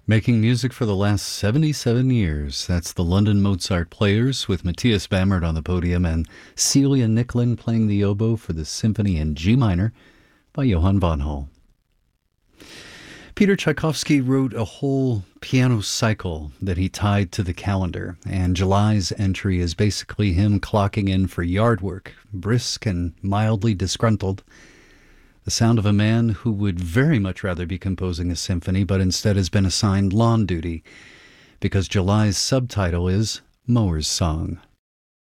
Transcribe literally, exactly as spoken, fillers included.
Making music for the last seventy-seven years. That's the London Mozart Players with Matthias Bamert on the podium and Celia Nicklin playing the oboe for the symphony in G minor by Johann von Hall. Peter Tchaikovsky wrote a whole piano cycle that he tied to the calendar, and July's entry is basically him clocking in for yard work, brisk and mildly disgruntled. The sound of a man who would very much rather be composing a symphony, but instead has been assigned lawn duty, because July's subtitle is Mower's Song.